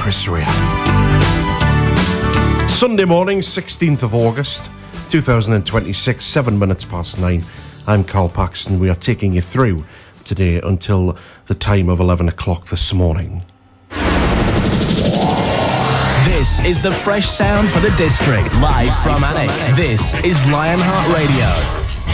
Chris Rea. Sunday morning, 16th of August, 2026, 7 minutes past 9. I'm Carl Paxton. We are taking you through today until the time of 11 o'clock this morning. This is the fresh sound for the district, live from Alnwick. This is Lionheart Radio.